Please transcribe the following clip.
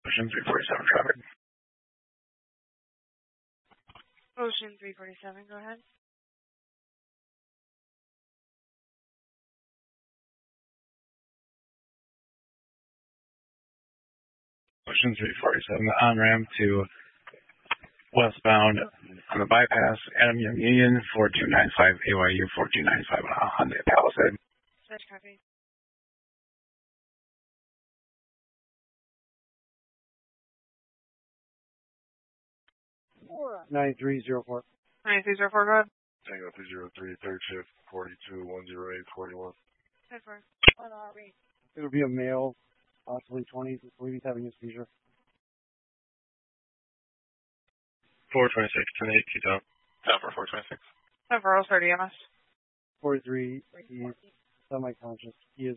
Ocean 347 traffic. Ocean 347, go ahead. Ocean 347, on-ramp to westbound on the bypass, Adam Young Union, 4295 AYU 4295 Hyundai Palisade. Search copy. 9304. 9304, go ahead. Tango 203, third shift, 42 108 41. Head for. It'll be a male, possibly 20s. I believe he's having a seizure. 426, 10-8, keep down. Down for 426. Head for 030 EMS. 43, he's semi-conscious. He is